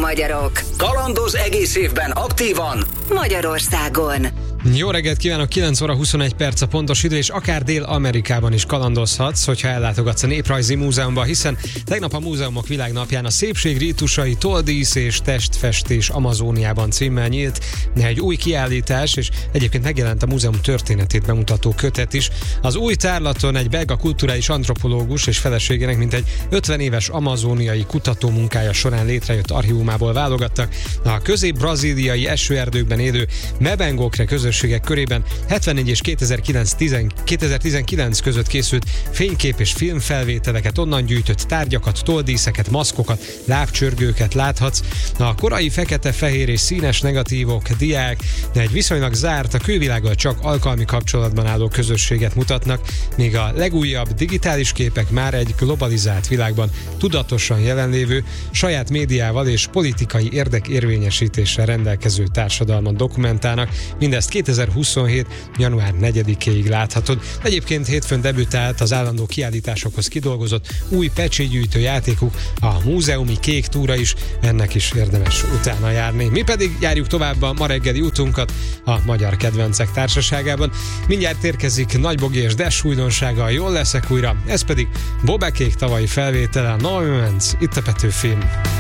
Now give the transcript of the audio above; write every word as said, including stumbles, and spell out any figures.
magyarok. Kalandoz egész évben aktívan Magyarországon. Jó reggelt kívánok, kilenc óra huszonegy perc a pontos idő, és akár Dél-Amerikában is kalandozhatsz, hogyha ellátogatsz a Néprajzi Múzeumban, hiszen tegnap a Múzeumok Világnapján a Szépség rítusai, toldísz és testfestés Amazóniában címmel nyílt egy új kiállítás, és egyébként megjelent a múzeum történetét bemutató kötet is. Az új tárlaton egy belga kulturális antropológus és feleségének mintegy ötven éves amazóniai kutatómunkája során létrejött archívumából válogattak a közép-brazíliai esőerdőkben élő Mebengokre közösségek körében hetvennégy és kétezer-tizenkilenc között készült fénykép és filmfelvételeket, onnan gyűjtött tárgyakat, toldíszeket, maszkokat, lábcsörgőket láthatsz. A korai fekete-fehér és színes negatívok, diák, de egy viszonylag zárt, a külvilággal csak alkalmi kapcsolatban álló közösséget mutatnak, míg a legújabb digitális képek már egy globalizált világban tudatosan jelenlévő, saját médiával és politikai érdekérvényesítéssel rendelkező társadalmat dokumentálnak. Mindezt kétezer-huszonhét. január negyedikéig láthatod. Egyébként hétfőn debütált az állandó kiállításokhoz kidolgozott új pecsétgyűjtő játékuk, a múzeumi kék túra is, ennek is érdemes utána járni. Mi pedig járjuk tovább a ma reggeli útunkat a Magyar Kedvencek Társaságában. Mindjárt érkezik Nagy Bogi és Des újdonsága, Jól leszek újra, ez pedig Bobekék tavalyi felvétele, a No Moments, itt a Petőfin.